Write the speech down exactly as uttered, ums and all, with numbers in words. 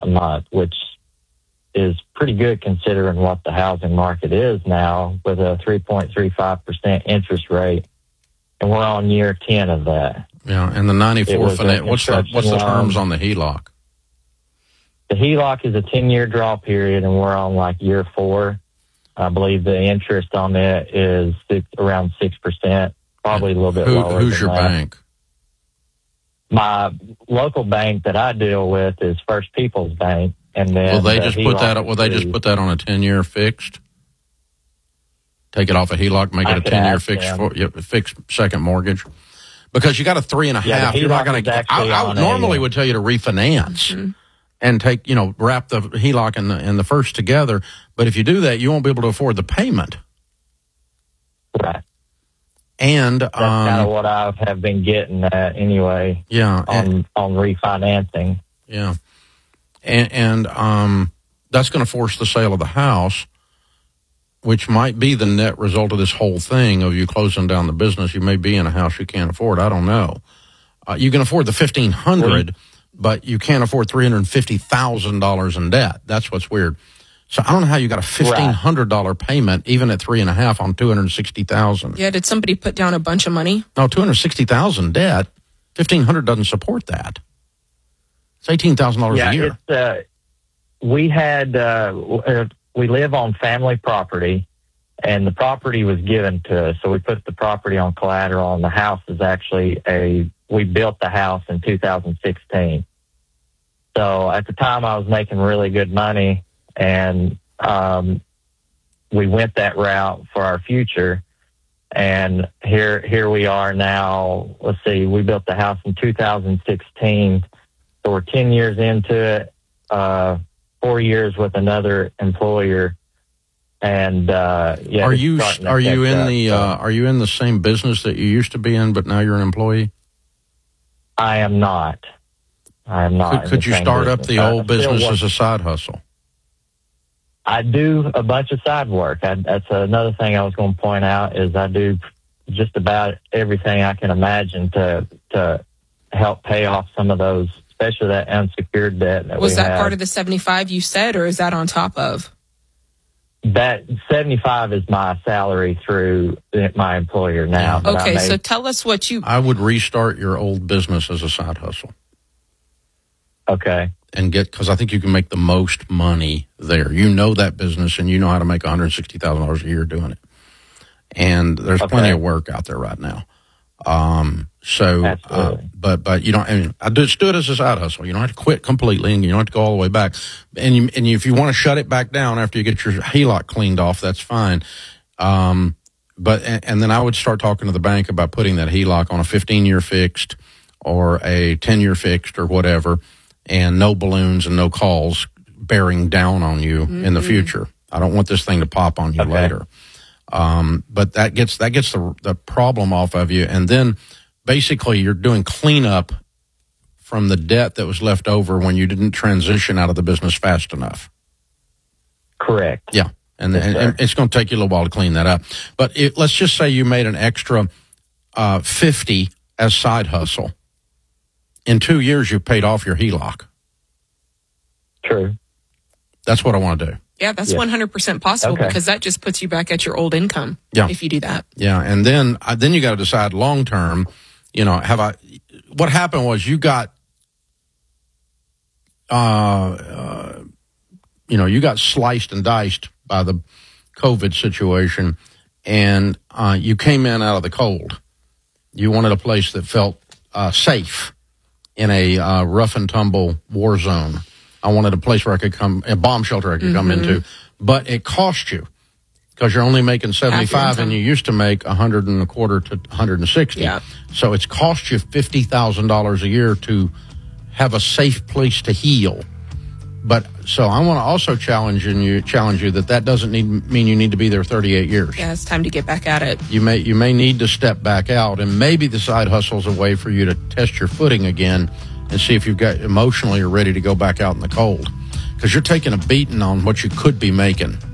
month, which is pretty good considering what the housing market is now with a three point three five percent interest rate. And we're on year ten of that. Yeah, and the ninety-four finance, what's the, what's the terms on the H E L O C? The H E L O C is a ten-year draw period, and we're on like year four. I believe the interest on it is six, around six percent, probably a little bit Who, lower. Who's than your that. bank? My local bank that I deal with is First People's Bank, and then Will they the just H E L O put C that? Will they just is- put that on a ten-year fixed? Take it off a H E L O C, make I it a could ten-year ask fixed, them. for, yeah, fixed second mortgage. Because you got a three and a Yeah, half, the you're not H E L O C going is to. I, actually I on normally a- would tell you to refinance Mm-hmm. and take, you know, wrap the H E L O C and the, and the first together. But if you do that, you won't be able to afford the payment. Right. And That's kind um, of what I have been getting at anyway. yeah, and, on on refinancing. yeah, and, and um, that's going to force the sale of the house, which might be the net result of this whole thing of you closing down the business. You may be in a house you can't afford. I don't know. Uh, you can afford the fifteen hundred dollars, but you can't afford three hundred fifty thousand dollars in debt. That's what's weird. So I don't know how you got a fifteen hundred dollars right. payment, even at three and a half on two hundred sixty thousand dollars. Yeah, did somebody put down a bunch of money? No, two hundred sixty thousand dollars debt. fifteen hundred dollars doesn't support that. It's eighteen thousand dollars yeah, a year. It's, uh, we had, uh, we live on family property, and the property was given to us. So we put the property on collateral, and the house is actually a, we built the house in two thousand sixteen. So at the time I was making really good money, and um, we went that route for our future. And here, here we are now. Let's see, we built the house in two thousand sixteen. So we're ten years into it, uh, four years with another employer. And, uh, yeah. Are it's you, starting to are you catch in up, the, so. uh, are you in the same business that you used to be in, but now you're an employee? I am not. I am not. Could, in could the you same start up business. the I old still business work- as a side hustle? I do a bunch of side work. I, that's another thing I was going to point out is I do just about everything I can imagine to to help pay off some of those, especially that unsecured debt that Was we that have. part of the seventy-five you said, or is that on top of? That seventy-five is my salary through my employer now. but I Okay, make- so tell us what you. I would restart your old business as a side hustle. Okay. And get, because I think you can make the most money there. You know that business, and you know how to make one hundred sixty thousand dollars a year doing it. And there's Okay. plenty of work out there right now. Um, so, uh, Absolutely. but but you don't. I mean, I just do it as a side hustle. You don't have to quit completely, and you don't have to go all the way back. And you, and you, if you want to shut it back down after you get your H E L O C cleaned off, that's fine. Um, but and, and then I would start talking to the bank about putting that H E L O C on a fifteen year fixed or a ten year fixed or whatever. And no balloons and no calls bearing down on you mm-hmm. in the future. I don't want this thing to pop on you okay. later. Um, but that gets that gets the the problem off of you, and then basically you're doing cleanup from the debt that was left over when you didn't transition out of the business fast enough. Correct. Yeah, and, Yes, and, sir. and it's going to take you a little while to clean that up. But it, let's just say you made an extra uh, fifty as side hustle. In two years, you've paid off your H E L O C. True. That's what I want to do. Yeah, that's Yeah. one hundred percent possible Okay. because that just puts you back at your old income. Yeah. If you do that. Yeah, and then uh, then you got to decide long term. You know, have I? What happened was you got, uh, uh, you know, you got sliced and diced by the COVID situation, and uh, you came in out of the cold. You wanted a place that felt uh, safe in a uh, rough and tumble war zone. I wanted a place where I could come, a bomb shelter I could mm-hmm. come into, but it cost you because you're only making seventy-five and you used to make a hundred and a quarter to one hundred sixty. Yeah. So it's cost you fifty thousand dollars a year to have a safe place to heal. But so I want to also challenge you, challenge you that that doesn't need, mean you need to be there thirty-eight years. Yeah, it's time to get back at it. You may you may need to step back out, and maybe the side hustle's a way for you to test your footing again and see if you've got emotionally you're ready to go back out in the cold, because you're taking a beating on what you could be making.